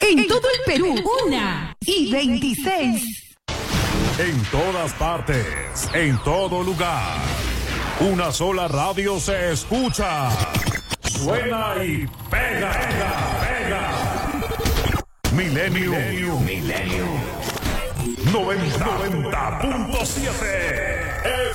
En todo el Perú, 1:26. En todas partes, en todo lugar. Una sola radio se escucha. Suena y pega, pega. Milenio 90.7